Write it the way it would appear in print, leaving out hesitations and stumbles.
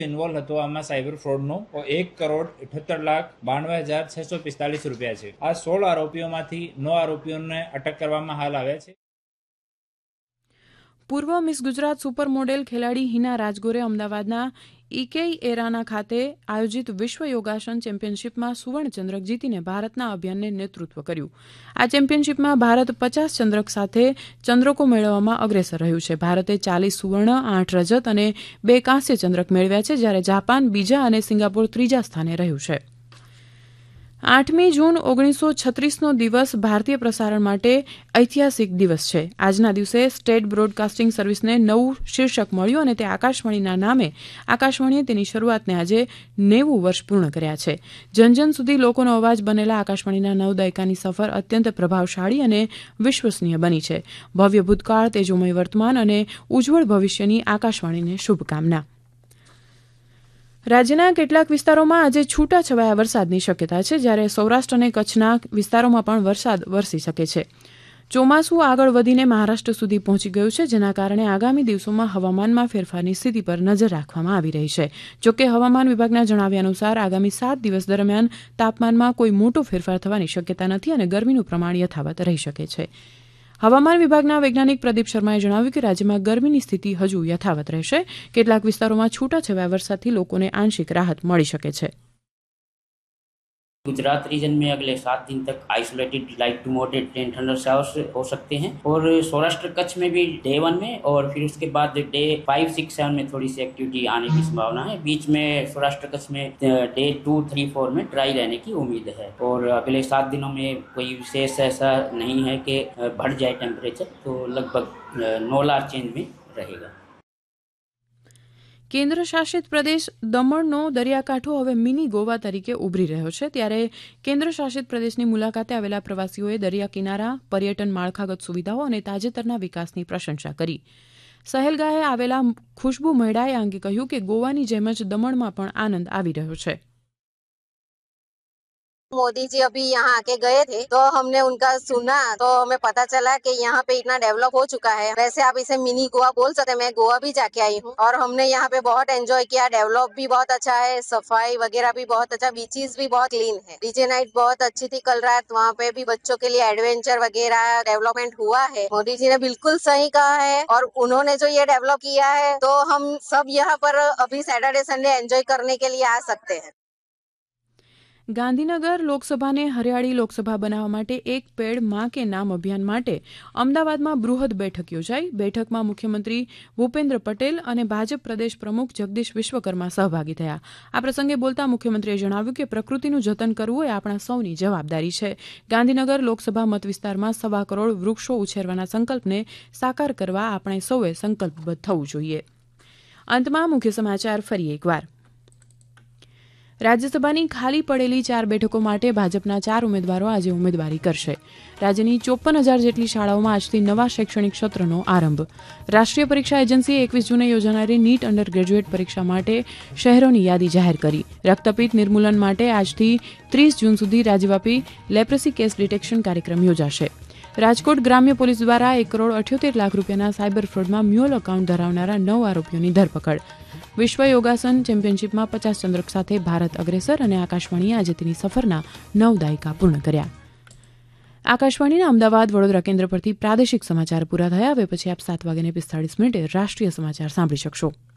Involve હતો આમાં cyber ફ્રોડનો 1,78,92,645 રૂપિયા છે. આ 16 આરોપીઓમાંથી 9 આરોપીઓને અટક કરવામાં હાલ આવ્યા છે. પૂર્વ મિસ ગુજરાત સુપર મોડેલ ખેલાડી હિના રાજગોરે અમદાવાદના ઇકેઈ એરાના ખાતે આયોજિત વિશ્વ યોગાસન ચેમ્પિયનશિપમાં સુવર્ણચંદ્રક જીતીને ભારતના અભિયાનને નેતૃત્વ કર્યું. આ ચેમ્પિયનશિપમાં ભારત 50 ચંદ્રક સાથે ચંદ્રકો મેળવવામાં અગ્રેસર રહ્યું છે. ભારતે 40 સુવર્ણ, 8 રજત અને 2 કાંસ્ય ચંદ્રક મેળવ્યા છે, જ્યારે જાપાન બીજા અને સિંગાપોર ત્રીજા સ્થાને રહ્યું છે. 8મી જૂન 1936નો દિવસ ભારતીય પ્રસારણ માટે ઐતિહાસિક દિવસ છે. આજના દિવસે સ્ટેટ બ્રોડકાસ્ટિંગ સર્વિસને નવું શીર્ષક મળ્યું અને તે આકાશવાણીના નામે આકાશવાણીએ તેની શરૂઆતને આજે 90 વર્ષ પૂર્ણ કર્યા છે. જન સુધી લોકોનો અવાજ બનેલા આકાશવાણીના 9 દાયકાની સફર અત્યંત પ્રભાવશાળી અને વિશ્વસનીય બની છે. ભવ્ય ભૂતકાળ, તેજોમય વર્તમાન અને ઉજ્જવળ ભવિષ્યની આકાશવાણીને શુભકામના. રાજ્યના કેટલાક વિસ્તારોમાં આજે છૂટાછવાયા વરસાદની શક્યતા છે, જ્યારે સૌરાષ્ટ્ર અને કચ્છના વિસ્તારોમાં પણ વરસાદ વરસી શકે છે. ચોમાસું આગળ વધીને મહારાષ્ટ્ર સુધી પહોંચી ગયું છે, જેના કારણે આગામી દિવસોમાં હવામાનમાં ફેરફારની સ્થિતિ પર નજર રાખવામાં આવી રહી છે. જોકે હવામાન વિભાગના જણાવ્યા અનુસાર આગામી 7 દિવસ દરમિયાન તાપમાનમાં કોઈ મોટો ફેરફાર થવાની શક્યતા નથી અને ગરમીનું પ્રમાણ યથાવત રહી શકે છે. હવામાન વિભાગના વૈજ્ઞાનિક પ્રદીપ શર્માએ જણાવ્યું કે રાજ્યમાં ગરમીની સ્થિતિ હજુ યથાવત રહેશે. કેટલાક વિસ્તારોમાં છૂટાછવાયા વરસાદથી લોકોને આંશિક राहत મળી શકે છે. गुजरात रीजन में अगले 7 दिन तक isolated light to moderate rain thunder showers हो सकते हैं और सौराष्ट्र कच्छ में भी डे 1 में और फिर उसके बाद डे 5, 6, 7 में थोड़ी सी एक्टिविटी आने की संभावना है. बीच में सौराष्ट्र कच्छ में डे 2, 3, 4 में ड्राई रहने की उम्मीद है और अगले 7 दिनों में कोई विशेष ऐसा नहीं है कि बढ़ जाए टेम्परेचर, तो लगभग नॉर्मल चेंज में रहेगा. કેન્દ્ર શાસિત પ્રદેશ દમણનો દરિયાકાંઠો હવે મિની ગોવા તરીકે ઉભરી રહ્યો છે, ત્યારે કેન્દ્ર શાસિત પ્રદેશની મુલાકાતે આવેલા પ્રવાસીઓએ દરિયા કિનારા, પર્યટન માળખાગત સુવિધાઓ અને તાજેતરના વિકાસની પ્રશંસા કરી. સહેલગાહે આવેલા ખુશ્બુ મહેડાએ આ અંગે કહ્યું કે ગોવાની જેમ જ દમણમાં પણ આનંદ આવી રહ્યો છે. मोदी जी अभी यहाँ आके गए थे तो हमने उनका सुना तो हमें पता चला कि यहाँ पे इतना डेवलप हो चुका है. वैसे आप इसे मिनी गोवा बोल सकते हैं. मैं गोवा भी जाके आई हूँ और हमने यहाँ पे बहुत एंजॉय किया. डेवलप भी बहुत अच्छा है, सफाई वगैरह भी बहुत अच्छा, बीचेस भी बहुत क्लीन है. डीजे नाइट बहुत अच्छी थी कल रात. वहाँ पे भी बच्चों के लिए एडवेंचर वगैरह डेवलपमेंट हुआ है. मोदी जी ने बिल्कुल सही कहा है और उन्होंने जो ये डेवलप किया है तो हम सब यहाँ पर अभी सैटरडे संडे एंजॉय करने के लिए आ सकते हैं. ગાંધીનગર લોકસભાને હરિયાળી લોકસભા બનાવવા માટે એક પેડ માં કે નામ અભિયાન માટે અમદાવાદમાં બૃહદ બેઠક યોજાઈ. બેઠકમાં મુખ્યમંત્રી ભૂપેન્દ્ર પટેલ અને ભાજપ પ્રદેશ પ્રમુખ જગદીશ વિશ્વકર્મા સહભાગી થયા. આ પ્રસંગે બોલતા મુખ્યમંત્રીએ જણાવ્યું કે પ્રકૃતિનું જતન કરવું એ આપણા સૌની જવાબદારી છે. ગાંધીનગર લોકસભા મતવિસ્તારમાં 1.25 કરોડ વૃક્ષો ઉછેરવાના સંકલ્પને સાકાર કરવા આપણે સૌએ સંકલ્પબદ્ધ થવું જોઈએ. અંતમાં મુખ્ય સમાચાર ફરી એકવાર. રાજ્યસભાની ખાલી પડેલી 4 બેઠકો માટે ભાજપના 4 ઉમેદવારો આજે ઉમેદવારી કરશે. રાજ્યની 54,000 જેટલી શાળાઓમાં આજથી નવા શૈક્ષણિક સત્રનો આરંભ. રાષ્ટ્રીય પરીક્ષા એજન્સીએ 21 જૂને યોજાનારી નીટ અંડર ગ્રેજ્યુએટ પરીક્ષા માટે શહેરોની યાદી જાહેર કરી. રક્તપિત્ત નિર્મૂલન માટે આજથી 30 જૂન સુધી રાજ્યવ્યાપી લેપ્રસી કેસ ડિટેક્શન કાર્યક્રમ યોજાશે. રાજકોટ ગ્રામ્ય પોલીસ દ્વારા 1,78,00,000 રૂપિયાના સાયબર ફ્રોડમાં મ્યુઅલ એકાઉન્ટ ધરાવનારા 9 આરોપીઓની ધરપકડ. વિશ્વ યોગાસન ચેમ્પિયનશિપમાં 50 ચંદ્રક સાથે ભારત અગ્રેસર અને આકાશવાણીએ આજે તેની સફરના 9 દાયકા પૂર્ણ કર્યા. આકાશવાણીના અમદાવાદ વડોદરા કેન્દ્ર પરથી પ્રાદેશિક સમાચાર પૂરા થયા. હવે પછી આપ 7:45 રાષ્ટ્રીય સમાચાર સાંભળી શકશો.